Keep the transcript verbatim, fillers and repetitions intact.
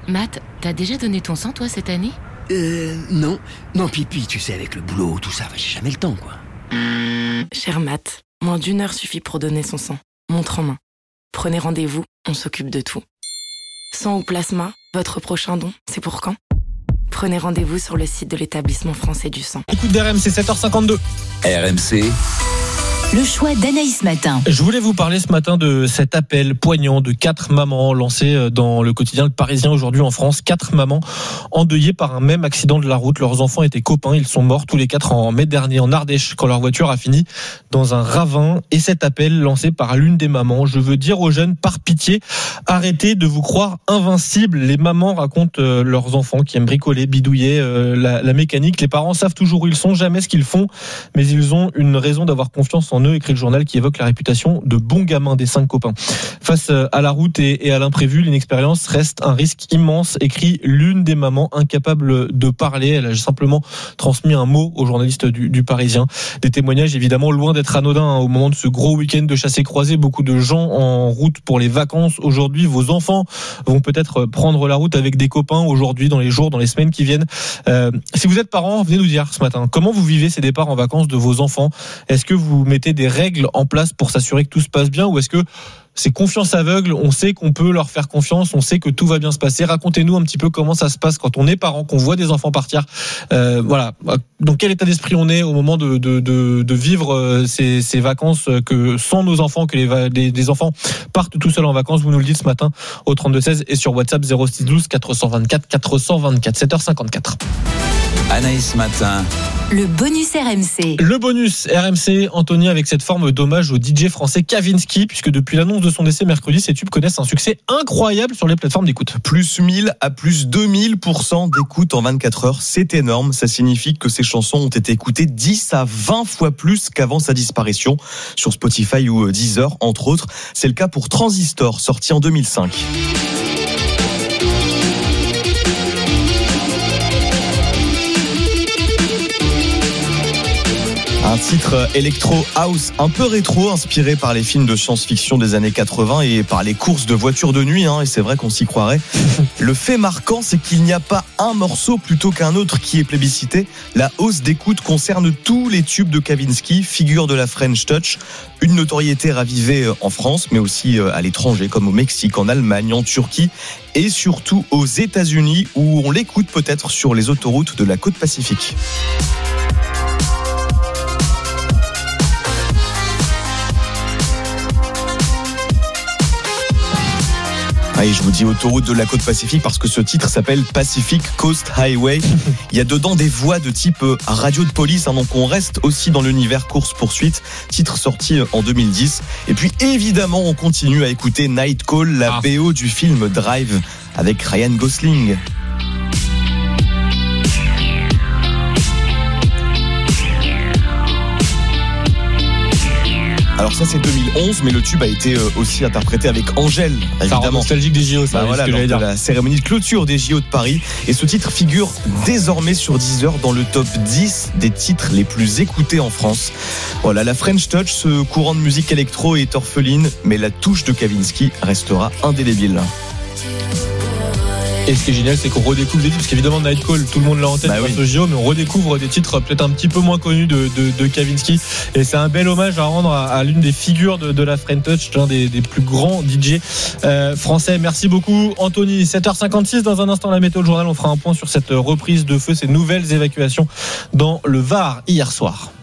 Matt, t'as déjà donné ton sang, toi, cette année ? Euh, non. Non, pipi, tu sais, avec le boulot, tout ça, j'ai jamais le temps, quoi. Cher Matt, moins d'une heure suffit pour donner son sang. Montre en main. Prenez rendez-vous, on s'occupe de tout. Sang ou plasma, votre prochain don, c'est pour quand ? Prenez rendez-vous sur le site de l'établissement français du sang. Écoute d'R M C, sept heures cinquante-deux. R M C. Le choix d'Anaïs Matin. Je voulais vous parler ce matin de cet appel poignant de quatre mamans lancé dans le quotidien Le Parisien aujourd'hui en France. Quatre mamans endeuillées par un même accident de la route. Leurs enfants étaient copains. Ils sont morts tous les quatre en mai dernier en Ardèche quand leur voiture a fini dans un ravin. Et cet appel lancé par l'une des mamans. Je veux dire aux jeunes, par pitié, arrêtez de vous croire invincibles. Les mamans racontent euh, leurs enfants qui aiment bricoler, bidouiller euh, la, la mécanique. Les parents savent toujours où ils sont, jamais ce qu'ils font, mais ils ont une raison d'avoir confiance en eux, écrit le journal qui évoque la réputation de bons gamins des cinq copains. Face à la route et à l'imprévu, l'inexpérience reste un risque immense, écrit l'une des mamans incapable de parler. Elle a simplement transmis un mot aux journalistes du, du Parisien. Des témoignages évidemment loin d'être anodins hein, au moment de ce gros week-end de chassé-croisé. Beaucoup de gens en route pour les vacances. Aujourd'hui, vos enfants vont peut-être prendre la route avec des copains aujourd'hui, dans les jours, dans les semaines qui viennent. Euh, si vous êtes parents, venez nous dire ce matin, comment vous vivez ces départs en vacances de vos enfants ? Est-ce que vous mettez des règles en place pour s'assurer que tout se passe bien, ou est-ce que c'est confiance aveugle, on sait qu'on peut leur faire confiance, on sait que tout va bien se passer? Racontez-nous un petit peu comment ça se passe quand on est parent, qu'on voit des enfants partir. Euh, voilà, dans quel état d'esprit on est au moment de, de, de, de vivre ces, ces vacances, que sans nos enfants, que les, les, les enfants partent tout seuls en vacances. Vous nous le dites ce matin au trente-deux seize et sur WhatsApp zéro six douze quatre cent vingt-quatre quatre cent vingt-quatre, sept heures cinquante-quatre. Anaïs Matin. Le bonus R M C. Le bonus R M C, Anthony, avec cette forme d'hommage au D J français Kavinsky, puisque depuis l'annonce de son décès mercredi, ses tubes connaissent un succès incroyable sur les plateformes d'écoute. Plus mille à plus deux mille pour cent d'écoute en vingt-quatre heures, c'est énorme. Ça signifie que ses chansons ont été écoutées dix à vingt fois plus qu'avant sa disparition sur Spotify ou Deezer, entre autres. C'est le cas pour Transistor, sorti en deux mille cinq. Un titre électro house un peu rétro, inspiré par les films de science-fiction des années quatre-vingts et par les courses de voitures de nuit, hein, et c'est vrai qu'on s'y croirait. Le fait marquant, c'est qu'il n'y a pas un morceau plutôt qu'un autre qui est plébiscité. La hausse d'écoute concerne tous les tubes de Kavinsky, figure de la French Touch. Une notoriété ravivée en France, mais aussi à l'étranger, comme au Mexique, en Allemagne, en Turquie et surtout aux États-Unis, où on l'écoute peut-être sur les autoroutes de la côte Pacifique. Et je vous dis autoroute de la côte Pacifique parce que ce titre s'appelle Pacific Coast Highway. Il y a dedans des voix de type radio de police, hein, donc on reste aussi dans l'univers course-poursuite. Titre sorti en deux mille dix. Et puis évidemment, on continue à écouter Night Call, la ah. B O du film Drive avec Ryan Gosling. Alors ça c'est deux mille onze, mais le tube a été aussi interprété avec Angèle, évidemment. Ça rend nostalgique des J O, ça. Bah voilà, lors de la cérémonie de clôture des J O de Paris. Et ce titre figure désormais sur Deezer dans le top dix des titres les plus écoutés en France. Voilà, la French Touch, ce courant de musique électro est orpheline, mais la touche de Kavinsky restera indélébile. Et ce qui est génial, c'est qu'on redécouvre des titres, parce qu'évidemment Night Call, tout le monde l'a en tête bah face oui. au J O, mais on redécouvre des titres peut-être un petit peu moins connus de, de, de Kavinsky. Et c'est un bel hommage à rendre à, à l'une des figures de, de la French Touch, l'un des, des plus grands D J euh, français. Merci beaucoup Anthony. sept heures cinquante-six, dans un instant la météo, le journal, on fera un point sur cette reprise de feu, ces nouvelles évacuations dans le Var hier soir.